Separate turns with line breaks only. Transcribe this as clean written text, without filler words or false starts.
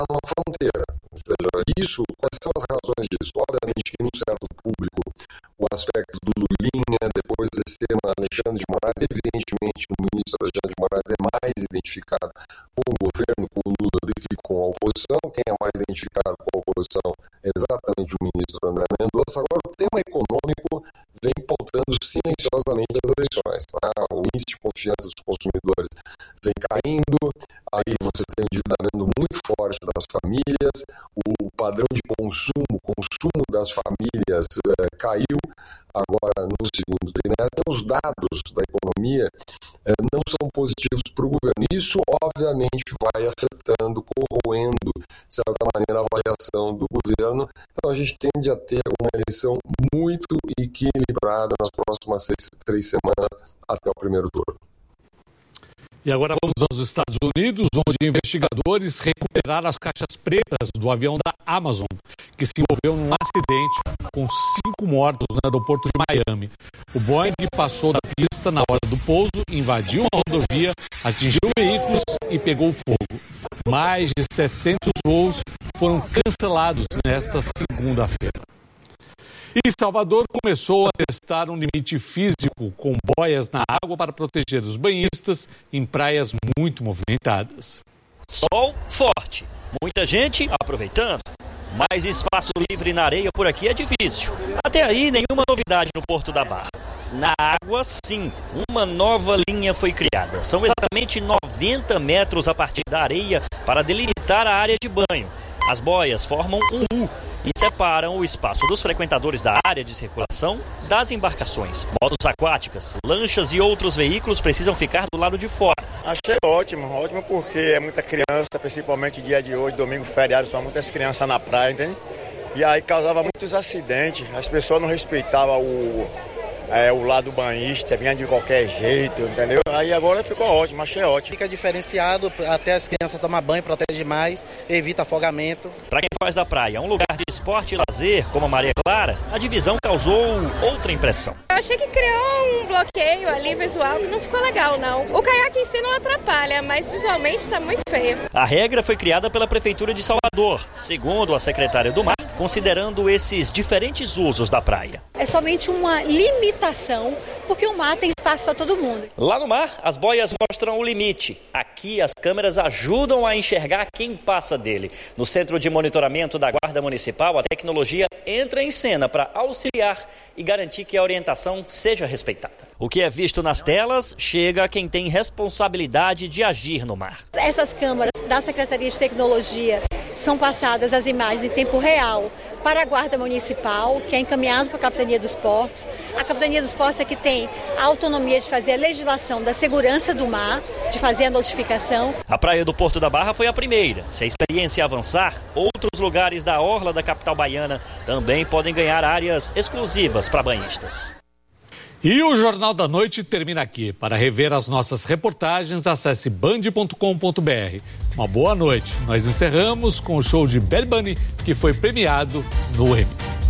numa fronteira. Ou seja, quais são as razões disso? Obviamente que, num certo público, o aspecto do Lulinha, depois desse tema Alexandre de Moraes, evidentemente o ministro Alexandre de Moraes é mais identificado com o governo, com o Lula, do que com a oposição. Quem é mais identificado com a oposição é exatamente o ministro André Mendonça. Agora, o tema econômico vem pautando silenciosamente as eleições. Tá? O índice de confiança dos consumidores vem caindo, aí você tem um endividamento muito forte das famílias, o padrão de consumo das famílias caiu agora no segundo trimestre. Os dados da economia não são positivos para o governo. Isso, obviamente, vai afetando, corroendo, de certa maneira, a avaliação do governo. Então, a gente tende a ter uma eleição muito equilibrada nas próximas 3 semanas até o primeiro turno.
E agora vamos aos Estados Unidos, onde investigadores recuperaram as caixas pretas do avião da Amazon, que se envolveu num acidente com 5 mortos no aeroporto de Miami. O Boeing passou da pista na hora do pouso, invadiu a rodovia, atingiu veículos e pegou fogo. Mais de 700 voos foram cancelados nesta segunda-feira. E Salvador começou a testar um limite físico com boias na água para proteger os banhistas em praias muito movimentadas.
Sol forte, muita gente aproveitando, mas espaço livre na areia por aqui é difícil. Até aí, nenhuma novidade no Porto da Barra. Na água, sim, uma nova linha foi criada. São exatamente 90 metros a partir da areia para delimitar a área de banho. As boias formam um U e separam o espaço dos frequentadores da área de circulação das embarcações. Motos aquáticas, lanchas e outros veículos precisam ficar do lado de fora.
Achei ótimo porque é muita criança, principalmente dia de hoje, domingo, feriado, são muitas crianças na praia, entende? E aí causava muitos acidentes, as pessoas não respeitavam o lado banhista, vinha de qualquer jeito, entendeu? Aí agora ficou ótimo, achei ótimo.
Fica diferenciado, até as crianças tomar banho, protege mais, evita afogamento.
Para quem faz da praia um lugar de esporte e lazer, como a Maria Clara, a divisão causou outra impressão.
Eu achei que criou um bloqueio ali visual que não ficou legal, não. O caiaque em si não atrapalha, mas visualmente está muito feio.
A regra foi criada pela Prefeitura de Salvador, segundo a secretária do Mar, considerando esses diferentes usos da praia.
É somente uma limitação, porque o mar tem espaço para todo mundo.
Lá no mar, as boias mostram o limite. Aqui, as câmeras ajudam a enxergar quem passa dele. No Centro de Monitoramento da Guarda Municipal, a tecnologia entra em cena para auxiliar e garantir que a orientação seja respeitada. O que é visto nas telas chega a quem tem responsabilidade de agir no mar.
Essas câmeras da Secretaria de Tecnologia são passadas as imagens em tempo real para a Guarda Municipal, que é encaminhado para a Capitania dos Portos. A Capitania dos Portos é que tem a autonomia de fazer a legislação da segurança do mar, de fazer a notificação.
A praia do Porto da Barra foi a primeira. Se a experiência avançar, outros lugares da orla da capital baiana também podem ganhar áreas exclusivas para banhistas.
E o Jornal da Noite termina aqui. Para rever as nossas reportagens, acesse band.com.br. Uma boa noite. Nós encerramos com o show de Bad Bunny, que foi premiado no Emmy.